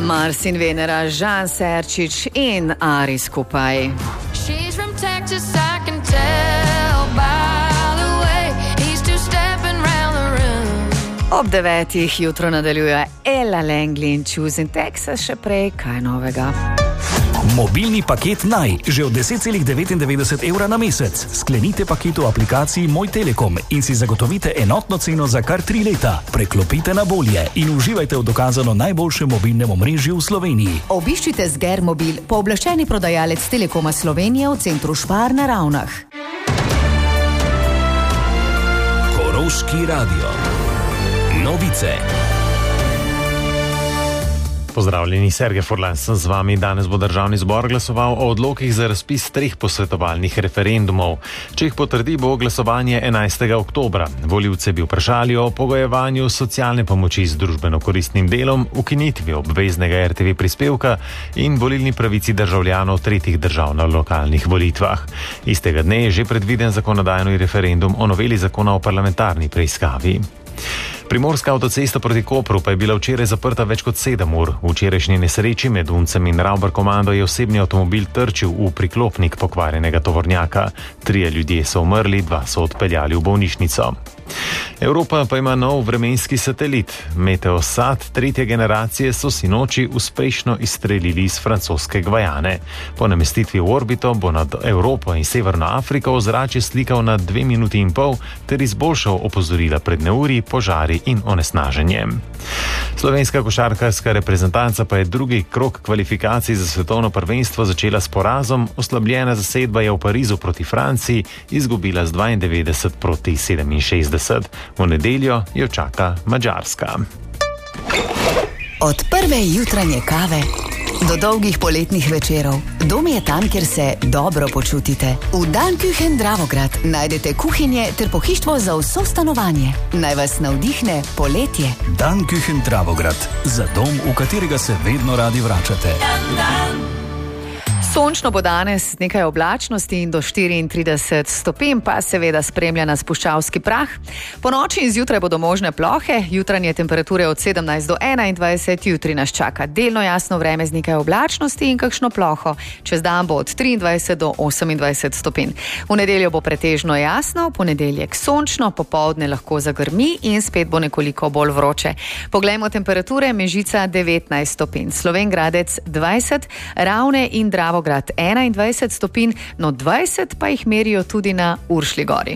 Mars in Venera, Žan Serčič in Ari skupaj. Ob 9 jutro nadaljuje Ella Langley in Choosing Texas, še prej kaj novega. Mobilni paket Naj, že od 10,99 evra na mesec. Sklenite paket v aplikaciji Moj Telekom in si zagotovite enotno ceno za kar 3 leta. Preklopite na bolje in uživajte v dokazano najboljšem mobilnem omrežju v Sloveniji. Obiščite Sgermobil, pooblaščeni prodajalec Telekoma Slovenije v centru Špar na Ravnah. Koroški radio. Novice. Pozdravljeni, Sergej Furlan sem z vami. Danes bo Državni zbor glasoval o odlokih za razpis 3 posvetovalnih referendumov. Če jih potrdi, bo glasovanje 11. oktobra. Volivce bi vprašali o pogojevanju socialne pomoči z družbeno koristnim delom, ukinitvi obveznega RTV prispevka in volilni pravici državljanov tretjih držav na lokalnih volitvah. Istega dne je že predviden zakonodajni referendum o noveli zakona o parlamentarni preiskavi. Primorska avtocesta proti Kopru pa je bila včeraj zaprta več kot 7 ur. V včerajšnji nesreči med Uncem in Ravbar komando je osebni avtomobil trčil v priklopnik pokvarjenega tovornjaka. 3 ljudje so umrli, 2 so odpeljali v bolnišnico. Evropa pa ima nov vremenski satelit. Meteosat 3. generacije so sinoči uspešno izstrelili iz francoske Gvajane. Po namestitvi v orbito bo nad Evropo in Severno Afriko ozračje slikal na 2 minuti in pol ter izboljšal opozorila pred neurji, požari in onesnaženjem. Slovenska košarkarska reprezentanca pa je drugi krog kvalifikacij za svetovno prvenstvo začela s porazom. Oslabljena zasedba je v Parizu proti Franciji izgubila z 92 proti 67. V nedeljo jo čaka Madžarska. Od prve jutranje kave do dolgih poletnih večerov, dom je tam, kjer se dobro počutite. V Danküchen Dravograd najdete kuhinje ter pohištvo za vso stanovanje. Naj vas navdihne poletje. Danküchen Dravograd, za dom, v katerega se vedno radi vračate. Sončno bo danes, nekaj oblačnosti in do 34 stopinj, pa seveda spremlja nas puščavski prah. Po noči in zjutraj bodo možne plohe, jutranje temperature od 17 do 21, jutri nas čaka delno jasno vreme z nekaj oblačnosti in kakšno ploho. Čez dan bo od 23 do 28 stopinj. V nedeljo bo pretežno jasno, v ponedeljek sončno, popoldne lahko zagrmi in spet bo nekoliko bolj vroče. Poglejmo temperature, Mežica 19 stopinj, Slovenj Gradec 20, Ravne in Dravograd 21 stopinj, no 20 pa jih merijo tudi na Uršlji gori.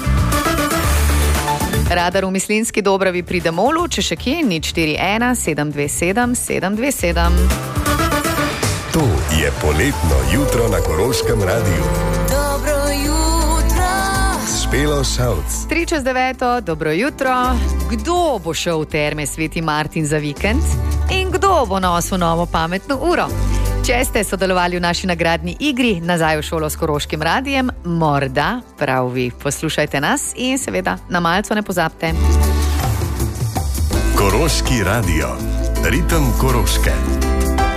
Radar v Mislinjski Dobravi pri Demolu, če še kje, 041 727 727. To je poletno jutro na Koroškem radiju. Dobro jutro. Špelo Šalc. 8:03, dobro jutro. Kdo bo šel v terme Sveti Martin za vikend? In kdo bo nosil novo pametno uro? Če ste sodelovali v naši nagradni igri Nazaj v šolo s Koroškim radijem, morda prav vi. Poslušajte nas in seveda na malco ne pozabite. Koroški radio. Ritem Koroške.